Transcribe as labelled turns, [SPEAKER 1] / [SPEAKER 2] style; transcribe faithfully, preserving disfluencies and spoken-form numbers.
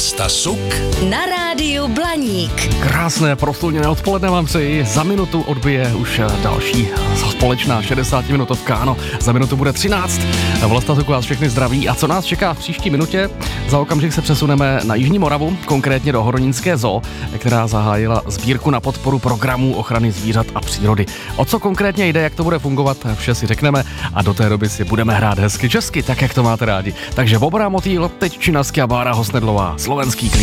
[SPEAKER 1] Vlasta Suk
[SPEAKER 2] na rádiu Blaník.
[SPEAKER 3] Krásné prostudněné odpoledne vám přeji. Za minutu odbije už další společná šedesátiminutovka. Ano, za minutu bude třináct. Vlasta Suk vás všechny zdraví. A co nás čeká v příští minutě? Za okamžik se přesuneme na Jižní Moravu, konkrétně do Horonínské zoo, která zahájila sbírku na podporu programů ochrany zvířat a přírody. O co konkrétně jde, jak to bude fungovat, vše si řekneme a do té doby si budeme hrát hezky česky, tak jak to máte rádi. Takže Bobra Motýl, teď Činasky a Bára Hosnedlová, slovenský klíč.